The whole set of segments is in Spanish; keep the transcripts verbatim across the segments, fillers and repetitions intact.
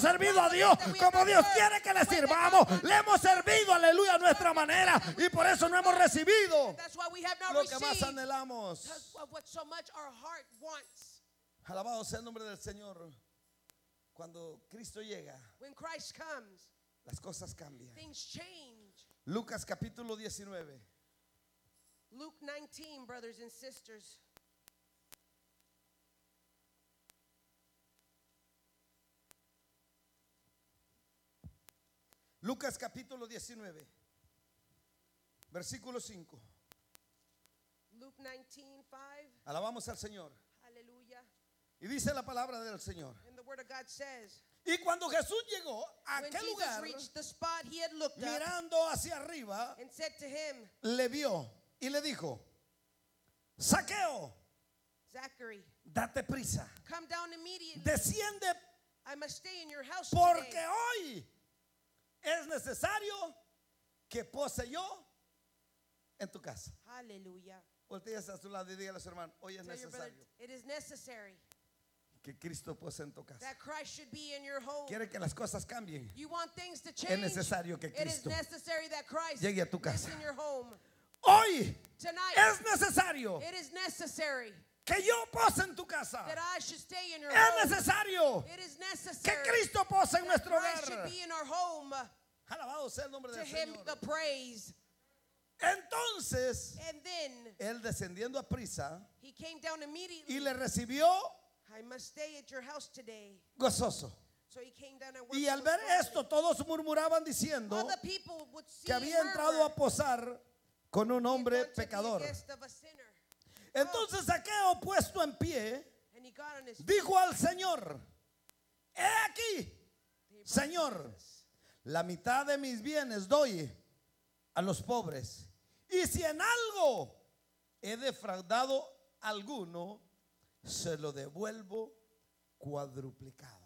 servido a Dios como Dios quiere que le sirvamos. Le hemos servido, aleluya, a nuestra manera. Y por eso no hemos recibido lo que más anhelamos. Alabado sea el nombre del Señor. Cuando Cristo llega, las cosas cambian. Lucas capítulo diecinueve. Luke nineteen, brothers and sisters. Lucas capítulo diecinueve, versículo cinco. Luke nineteen, five. Alabamos al Señor. Hallelujah. Y dice la palabra del Señor. And the word of God says, y cuando Jesús llegó a when aquel Jesus lugar, reached the spot, he had looked up mirando hacia arriba, and said to him, le vio y le dijo: Zaqueo, Zachary, date prisa, come down immediately. desciende, I must stay in your house porque today. hoy es necesario que pose yo en tu casa. Hallelujah. Volteas a su lado y dígale a su hermano: hoy es Tell your brother, necesario it is necessary que Cristo pose en tu casa. that Christ should be in your home. Quiere que las cosas cambien. You want things to Es change. necesario que It is Cristo necessary that Christ llegue a tu lives casa. in your home. Hoy Tonight, es necesario it is necessary que yo pose en tu casa. that I should stay in your Es home. necesario It is que necessary Cristo pose en that nuestro Christ hogar. should be in our home. Alabado sea el nombre To del him Señor. the praise. Entonces And then él, descendiendo a prisa, he came down immediately. y le recibió I must stay at your house today. gozoso. So he came down and Y worked al so ver strongly. esto, todos murmuraban diciendo Other people would see que había and entrado murmur. a posar con un He had hombre gone to be a pecador. guest of a sinner. Entonces Zaqueo, puesto en pie, And he got on his dijo al Señor: he aquí, Señor, la mitad de mis bienes doy a los pobres, y si en algo he defraudado a alguno, se lo devuelvo cuadruplicado.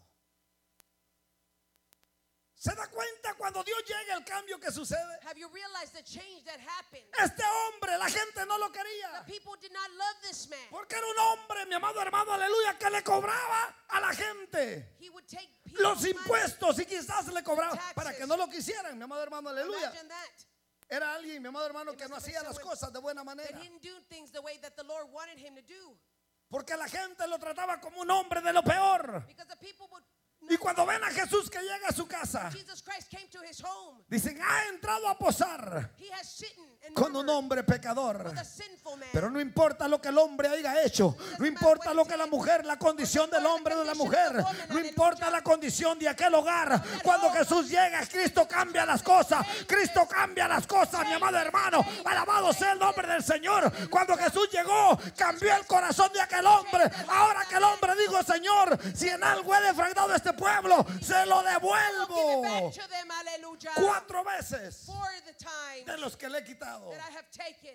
¿Se da cuenta cuando Dios llega el cambio que sucede? Have you realized the change that happened? Este hombre, la gente no lo The quería, people did not love this man. porque era un hombre, mi amado hermano, aleluya, que le cobraba a la gente He would take people's los money. impuestos, y quizás le cobraba Taxes. para que no lo quisieran, mi amado hermano, aleluya. Imagine that. Era alguien, mi amado hermano, It que no must have hacía been las someone cosas de buena That manera, he didn't do things the way that the Lord wanted him to do. porque la gente lo trataba como un hombre de lo peor. Because the people would Y cuando ven a Jesús que llega a su casa, Jesus Christ came to his home. dicen: ha entrado a posar He has sitten and con un murmured hombre pecador. with a sinful man. Pero no importa lo que el hombre haya hecho, no importa lo que la mujer, la condición del hombre o de la mujer, no importa la condición de aquel hogar. Cuando Jesús llega, Cristo cambia las cosas. Cristo cambia las cosas, mi amado hermano. Alabado sea el nombre del Señor. Cuando Jesús llegó, cambió el corazón de aquel hombre. Ahora que el hombre dijo: Señor, si en algo he defraudado a este pueblo, se lo Give it devuelvo back to them, hallelujah. cuatro veces For the time de los que le he quitado. that I have taken.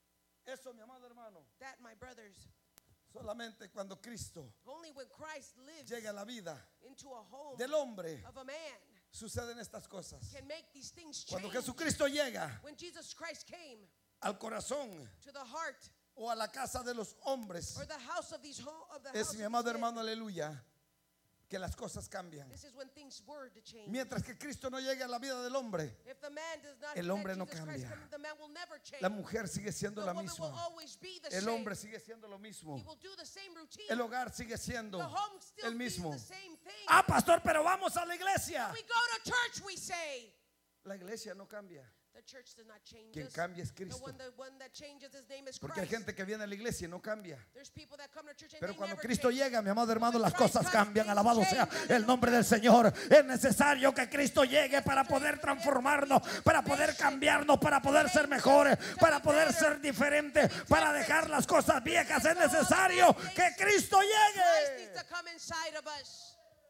Eso, mi amado hermano, That, my brothers, solamente cuando Cristo only when Christ lives llega a la vida into a home del hombre of a man suceden estas cosas. can make these things Cuando change. Jesucristo llega When Jesus Christ came al corazón to the heart o a la casa de los hombres, or the house of these home of the es house mi of amado these men, hermano, aleluya, que las cosas cambian. this is when things were to change. Mientras que Cristo no llegue a la vida del hombre, If the man does not el let hombre no Jesus Christ cambia. come, the man will never change. la mujer sigue siendo The la woman will misma, always be the el same. hombre sigue siendo lo mismo, He will do the same routine. el hogar sigue siendo The home still el mismo. be the same thing. Ah, pastor, pero vamos a la iglesia. We go to church, we say. La iglesia no cambia. The church does not change Quien us. cambia es The Cristo. one, the one that changes, his name is Porque hay Christ. gente que viene a la iglesia y no cambia. There's people that come to church and Pero they cuando never Cristo change. llega, mi amado hermano, When las Christ cosas comes, cambian. things Alabado sea change. el nombre del Señor. Es necesario que Cristo llegue para poder transformarnos, para poder cambiarnos, para poder ser mejores, para poder ser diferentes, para dejar las cosas viejas. Es necesario que Cristo Christ needs llegue. to come inside of us.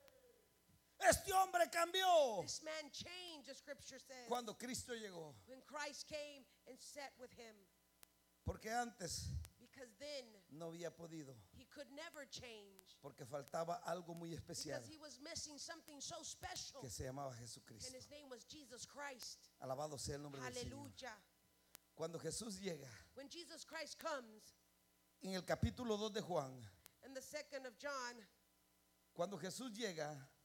Este hombre cambió This man changed, the scripture says. cuando Cristo llegó. When Christ came and sat with him. Porque antes Because then no había podido. he could never change. Porque faltaba algo muy especial Because he was missing something so special. que se llamaba And Jesucristo. his name was Jesus Christ. Alabado sea el nombre del Señor. Hallelujah. Cuando Jesús llega, When Jesus Christ comes, en el capítulo dos de Juan, in the second of John, cuando Jesús llega,